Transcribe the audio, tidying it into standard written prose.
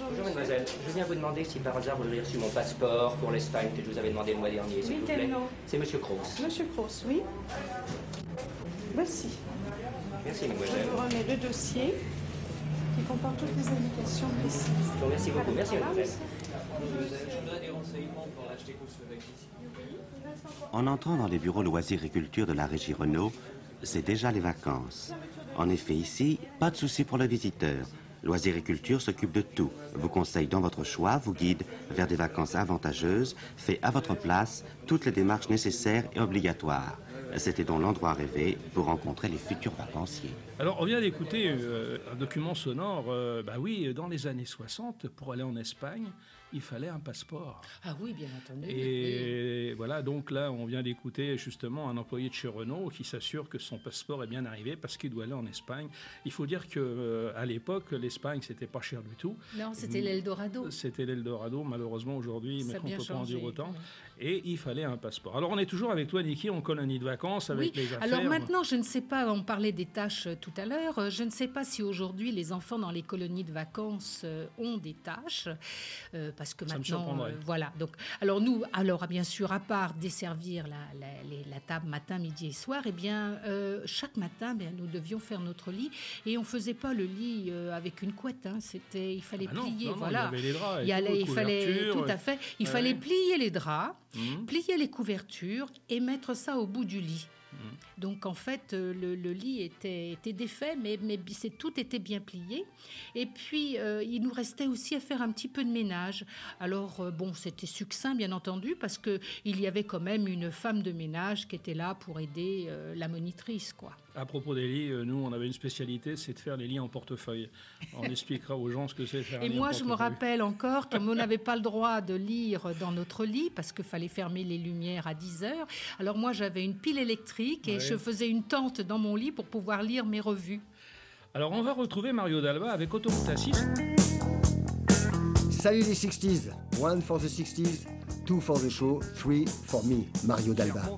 Bonjour mademoiselle, je viens vous demander si par hasard vous auriez reçu mon passeport pour l'Espagne que je vous avais demandé le mois dernier, s'il Oui, vous quel plaît. nom? C'est monsieur Cross. Monsieur Cross, oui. Voici. Merci Je mademoiselle. vous remets le dossier qui comporte toutes les indications précises. Je vous remercie beaucoup, merci mademoiselle. Je voudrais des renseignements pour la Tchécoslovaquie. En entrant dans les bureaux loisirs et culture de la régie Renault, c'est déjà les vacances. En effet, ici, pas de souci pour le visiteur. Loisirs et culture s'occupe de tout, vous conseille dans votre choix, vous guide vers des vacances avantageuses, fait à votre place toutes les démarches nécessaires et obligatoires. C'était donc l'endroit rêvé pour rencontrer les futurs vacanciers. Alors, on vient d'écouter un document sonore. Oui, dans les années 60, pour aller en Espagne, il fallait un passeport. Ah oui, bien entendu. Et voilà, donc là, on vient d'écouter justement un employé de chez Renault qui s'assure que son passeport est bien arrivé parce qu'il doit aller en Espagne. Il faut dire qu'à l'époque, l'Espagne, c'était pas cher du tout. Non, c'était l'Eldorado. C'était l'Eldorado, malheureusement, aujourd'hui, mais on ne peut pas en dire autant. Ouais. Et il fallait un passeport. Alors, on est toujours avec toi, Niki, en colonie de vacances, avec les affaires. Alors maintenant, je ne sais pas, on parlait des tâches tout à l'heure, je ne sais pas si aujourd'hui les enfants dans les colonies de vacances ont des tâches, parce que Ça me maintenant, surprendrait. voilà. Donc, alors bien sûr, à part desservir la table matin, midi et soir, chaque matin, nous devions faire notre lit et on faisait pas le lit avec une couette, hein, il fallait plier, non, voilà. il y avait les draps, Il fallait tout à fait, il fallait plier les draps, Mhm. plier les couvertures et mettre ça au bout du lit. Donc en fait, le lit était défait, mais tout était bien plié. Et puis, il nous restait aussi à faire un petit peu de ménage. Alors, c'était succinct, bien entendu, parce qu'il y avait quand même une femme de ménage qui était là pour aider la monitrice, quoi. À propos des lits, nous, on avait une spécialité, c'est de faire les lits en portefeuille. On expliquera aux gens ce que c'est faire un Et lit moi, en je me portefeuille. rappelle encore, comme on n'avait pas le droit de lire dans notre lit, parce qu'il fallait fermer les lumières à 10 heures, alors moi, j'avais une pile électrique et Ouais. je faisais une tente dans mon lit pour pouvoir lire mes revues. Alors, on va retrouver Mario Dalba avec Autoroute A6. Salut les 60s. 1 for the 60s, 2 for the show, 3 for me, Mario Dalba.